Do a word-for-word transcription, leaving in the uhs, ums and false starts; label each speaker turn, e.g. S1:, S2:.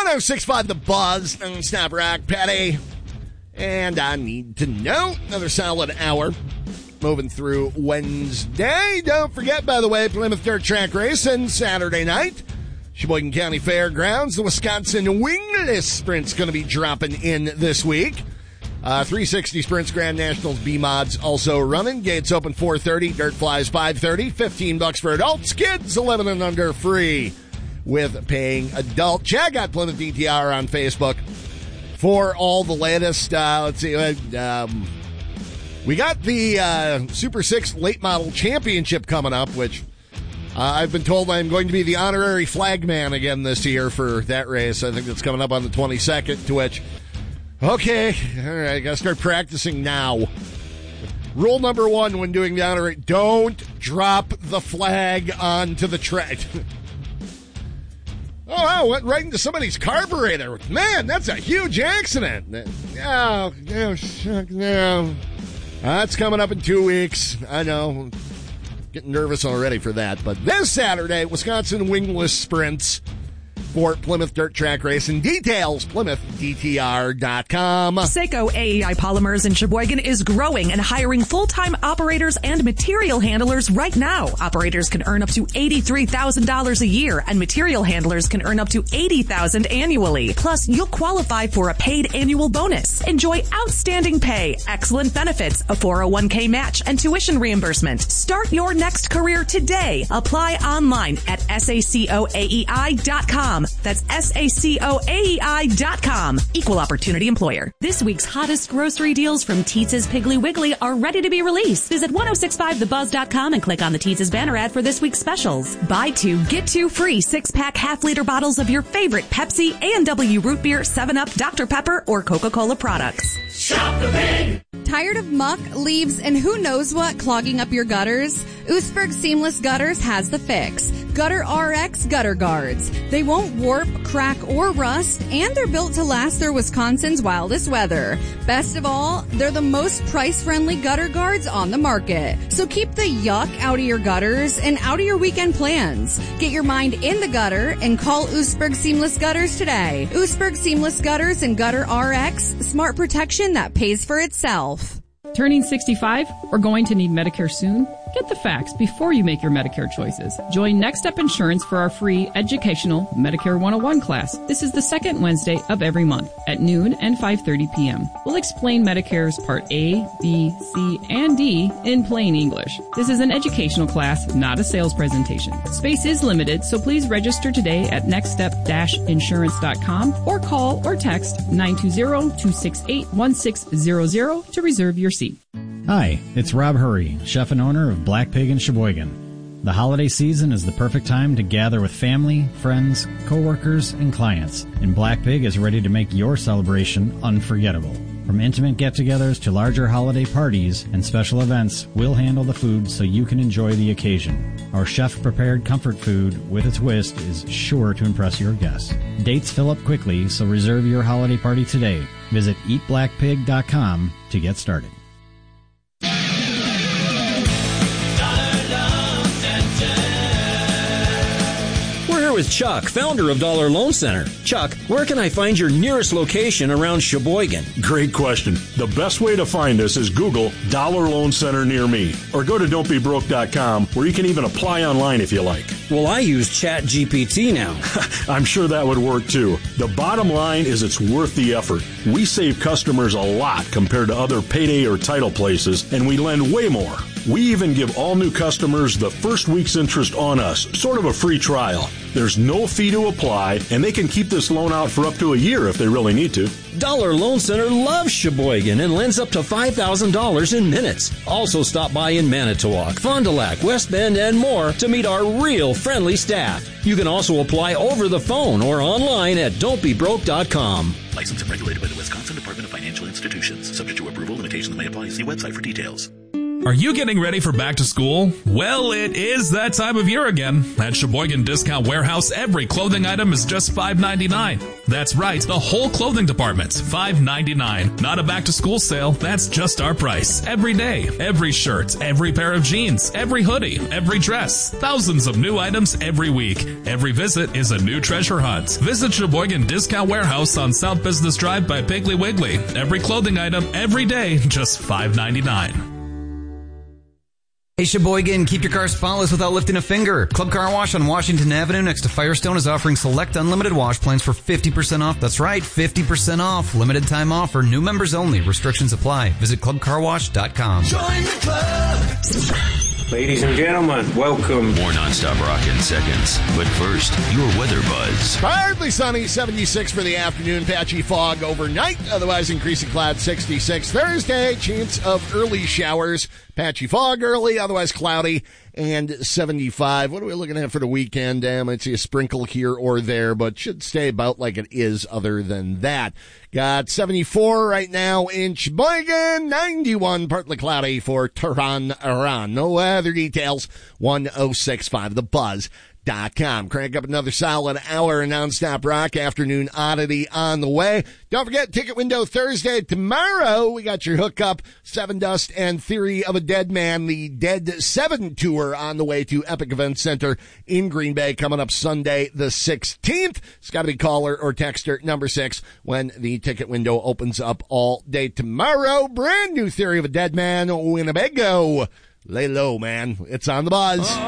S1: oh six point five The Buzz, non-stop rock, Patty. And I need to know, another solid hour moving through Wednesday. Don't forget, by the way, Plymouth Dirt Track Racing Saturday night. Sheboygan County Fairgrounds. The Wisconsin Wingless Sprint's going to be dropping in this week. Uh, three sixty Sprints Grand Nationals B-Mods also running. Gates open four thirty, Dirt Flies five thirty, fifteen bucks for adults. Kids eleven and under free with paying adult. Check out Plymouth D T R on Facebook for all the latest. Uh, let's see. Um, we got the uh, Super six Late Model Championship coming up, which uh, I've been told I'm going to be the honorary flagman again this year for that race. I think that's coming up on the twenty-second, to which, okay, all right, I got to start practicing now. Rule number one when doing the honorary, don't drop the flag onto the track. Oh, I went right into somebody's carburetor. Man, that's a huge accident. Oh, oh, shuck, no. That's coming up in two weeks. I know. Getting nervous already for that. But this Saturday, Wisconsin Wingless Sprints for Plymouth Dirt Track Racing. Details, Plymouth D T R dot com.
S2: Seiko A E I Polymers in Sheboygan is growing and hiring full-time operators and material handlers right now. Operators can earn up to eighty-three thousand dollars a year, and material handlers can earn up to eighty thousand dollars annually. Plus, you'll qualify for a paid annual bonus. Enjoy outstanding pay, excellent benefits, a four oh one k match, and tuition reimbursement. Start your next career today. Apply online at saco A E I dot com. That's saco A E I dot com. Equal opportunity employer.
S3: This week's hottest grocery deals from Teetz's Piggly Wiggly are ready to be released. Visit ten sixty-five the buzz dot com and click on the Teetz's banner ad for this week's specials.
S2: Buy two, get two free six-pack half-liter bottles of your favorite Pepsi, A and W Root Beer, seven up, Doctor Pepper, or Coca-Cola products.
S4: Shop the Pig!
S5: Tired of muck, leaves, and who knows what clogging up your gutters? Oostburg Seamless Gutters has the fix. Gutter R X Gutter Guards. They won't warp, crack, or rust, and they're built to last through Wisconsin's wildest weather. Best of all, they're the most price-friendly gutter guards on the market. So keep the yuck out of your gutters and out of your weekend plans. Get your mind in the gutter and call Oostburg Seamless Gutters today. Oostburg Seamless Gutters and Gutter R X, smart protection that pays for itself.
S6: Turning sixty-five or going to need Medicare soon? Get the facts before you make your Medicare choices. Join Next Step Insurance for our free educational Medicare one oh one class. This is the second Wednesday of every month at noon and five thirty p.m. We'll explain Medicare's Part A, B, C, and D in plain English. This is an educational class, not a sales presentation. Space is limited, so please register today at next step dash insurance dot com or call or text nine two zero, two six eight, one six zero zero to reserve your seat.
S7: Hi, it's Rob Hurry, chef and owner of Black Pig in Sheboygan. The holiday season is the perfect time to gather with family, friends, coworkers, and clients, and Black Pig is ready to make your celebration unforgettable. From intimate get-togethers to larger holiday parties and special events, we'll handle the food so you can enjoy the occasion. Our chef-prepared comfort food with a twist is sure to impress your guests. Dates fill up quickly, so reserve your holiday party today. Visit eat black pig dot com to get started.
S8: With Chuck, founder of Dollar Loan Center. Chuck, where can I find your nearest location around Sheboygan?
S9: Great question. The best way to find us is Google Dollar Loan Center near me, or go to don't be broke dot com, where you can even apply online if you like.
S8: Well, I use Chat G P T now.
S9: I'm sure that would work too. The bottom line is it's worth the effort. We save customers a lot compared to other payday or title places, and we lend way more. We even give all new customers the first week's interest on us, sort of a free trial. There's no fee to apply, and they can keep this loan out for up to a year if they really need to.
S8: Dollar Loan Center loves Sheboygan and lends up to five thousand dollars in minutes. Also stop by in Manitowoc, Fond du Lac, West Bend, and more to meet our real friendly staff. You can also apply over the phone or online at don't be broke dot com.
S10: Licensed and regulated by the Wisconsin Department of Financial Institutions. Subject to approval, limitations may apply. See website for details.
S4: Are you getting ready for back to school? Well, it is that time of year again. At Sheboygan Discount Warehouse, every clothing item is just five ninety-nine. That's right, the whole clothing department's five ninety-nine. Not a back to school sale, that's just our price. Every day, every shirt, every pair of jeans, every hoodie, every dress. Thousands of new items every week. Every visit is a new treasure hunt. Visit Sheboygan Discount Warehouse on South Business Drive by Piggly Wiggly. Every clothing item, every day, just five ninety-nine.
S10: Hey Sheboygan, keep your car spotless without lifting a finger. Club Car Wash on Washington Avenue next to Firestone is offering select unlimited wash plans for fifty percent off. That's right, fifty percent off. Limited time offer. New members only. Restrictions apply. Visit club car wash dot com.
S11: Join the club.
S12: Ladies and gentlemen, welcome.
S13: More nonstop rock in seconds. But first, your weather buzz.
S1: Partly sunny, seventy-six for the afternoon. Patchy fog overnight. Otherwise, increasing clouds, sixty-six. Thursday, chance of early showers. Patchy fog early, otherwise cloudy, and seventy-five. What are we looking at for the weekend? I might see a sprinkle here or there, but should stay about like it is other than that. Got seventy-four right now in Sheboygan, ninety-one, partly cloudy for Tehran, Iran. No weather details, one oh six point five, the buzz dot com. Crank up another solid hour of nonstop rock. Afternoon oddity on the way. Don't forget, ticket window Thursday. Tomorrow, we got your hookup, Seven Dust and Theory of a Dead Man, the Dead seven tour on the way to Epic Event Center in Green Bay, coming up Sunday the sixteenth. It's got to be caller or texter number six when the ticket window opens up all day tomorrow. Brand new Theory of a Dead Man, Winnebago. Lay low, man. It's on the buzz.